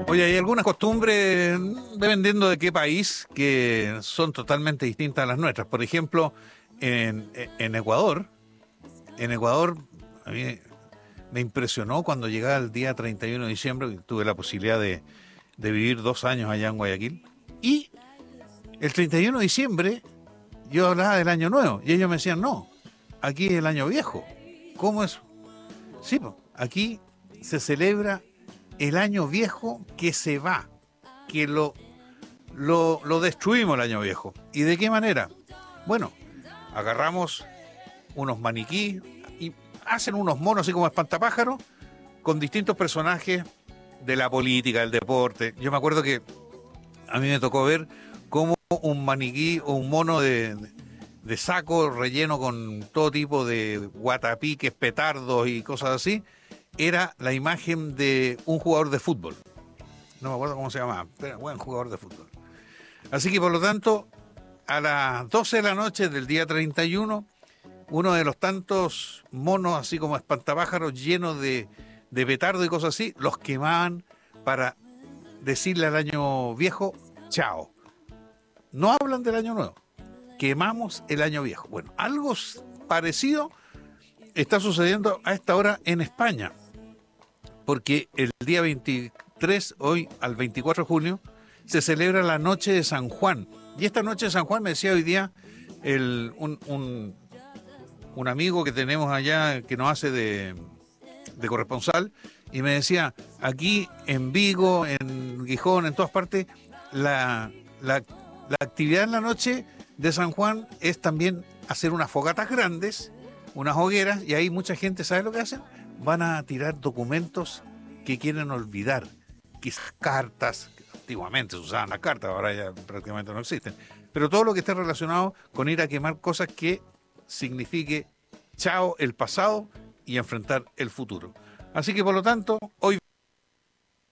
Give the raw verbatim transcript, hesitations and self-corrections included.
Oye, hay algunas costumbres, dependiendo de qué país, que son totalmente distintas a las nuestras. Por ejemplo, en, en Ecuador, en Ecuador, a mí me impresionó cuando llegaba el día treinta y uno de diciembre, que tuve la posibilidad de, de vivir dos años allá en Guayaquil, y el treinta y uno de diciembre yo hablaba del año nuevo, y ellos me decían, no, aquí es el año viejo. ¿Cómo es? Sí, po, aquí se celebra el año viejo que se va, que lo, lo, lo destruimos el año viejo. ¿Y de qué manera? Bueno, agarramos unos maniquí y hacen unos monos así como espantapájaros con distintos personajes de la política, del deporte. Yo me acuerdo que a mí me tocó ver cómo un maniquí o un mono de, de saco relleno con todo tipo de guatapiques, petardos y cosas así, era la imagen de un jugador de fútbol. No me acuerdo cómo se llamaba, pero era buen jugador de fútbol. Así que por lo tanto, a las doce de la noche del día treinta y uno, uno de los tantos monos, así como espantapájaros, llenos de, de petardo y cosas así, los quemaban para decirle al año viejo, chao. No hablan del año nuevo, quemamos el año viejo. Bueno, algo parecido está sucediendo a esta hora en España, porque el día veintitrés, hoy al veinticuatro de junio, se celebra la noche de San Juan. Y esta noche de San Juan, me decía hoy día el, un, un, un amigo que tenemos allá que nos hace de, de corresponsal, y me decía, aquí en Vigo, en Gijón, en todas partes, la, la, la actividad en la noche de San Juan es también hacer unas fogatas grandes, unas hogueras, y ahí mucha gente, ¿sabe lo que hacen? Van a tirar documentos que quieren olvidar, quizás cartas, que antiguamente se usaban las cartas, ahora ya prácticamente no existen, pero todo lo que esté relacionado con ir a quemar cosas que signifique chao el pasado y enfrentar el futuro. Así que por lo tanto, hoy